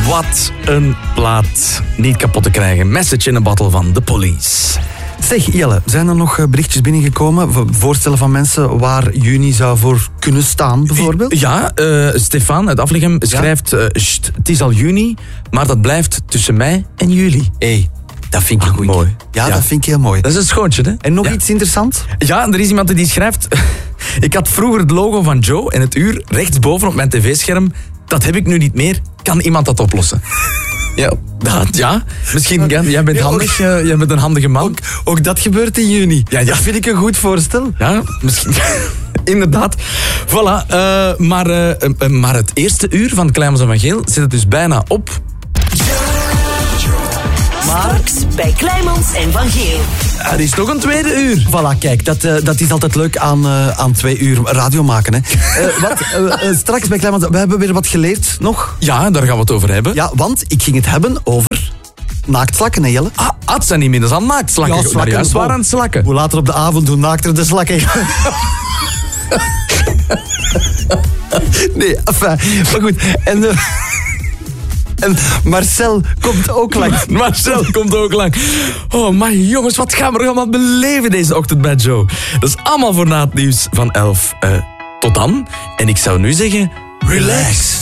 Wat een plaat. Niet kapot te krijgen. Message in a Bottle van The Police. Zeg Jelle, zijn er nog berichtjes binnengekomen? Voorstellen van mensen waar juni zou voor kunnen staan, bijvoorbeeld? Ja, Stefan uit Aflichem schrijft... het is al juni, maar dat blijft tussen mei en juli. Hey, dat vind ik goed. Mooi. Ja, dat vind ik heel mooi. Dat is een schoontje, hè? En nog iets interessants? Ja, er is iemand die schrijft... Ik had vroeger het logo van Joe en het uur rechtsboven op mijn tv-scherm. Dat heb ik nu niet meer. Kan iemand dat oplossen? Ja, misschien. Jij bent handig. Jij bent een handige man. Ook dat gebeurt in juni. Ja. Dat vind ik een goed voorstel. Ja, misschien. Inderdaad. Voilà. Maar het eerste uur van Kleimans en Van Geel zit het dus bijna op. Straks bij Kleimans en Van Geel. Er is toch een tweede uur. Voilà, kijk, dat is altijd leuk aan 2 uur radio maken. Hè. Straks bij Kleimans, we hebben weer wat geleerd nog. Ja, daar gaan we het over hebben. Ja, want ik ging het hebben over naaktslakken, hè Jelle? Het zijn inmiddels aan naaktslakken. Ja, slakken. Juist waar aan het slakken. Hoe later op de avond, hoe naakter de slakken. Nee, enfin, maar goed. En Marcel komt ook langs. Marcel komt ook lang. Oh, maar jongens, wat gaan we er allemaal beleven deze ochtend bij Joe? Dat is allemaal voor na het nieuws van 11. Tot dan. En ik zou nu zeggen, relax.